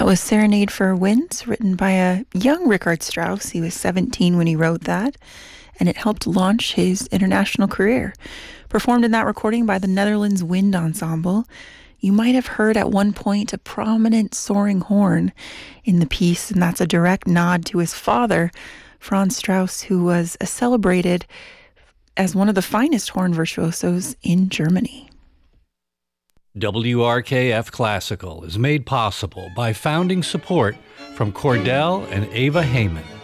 That was Serenade for Winds, written by a young Richard Strauss. He was 17 when he wrote that, and it helped launch his international career. Performed in that recording by the Netherlands Wind Ensemble. You might have heard at one point a prominent soaring horn in the piece, and that's a direct nod to his father, Franz Strauss, who was celebrated as one of the finest horn virtuosos in Germany. WRKF Classical is made possible by founding support from Cordell and Ava Heyman.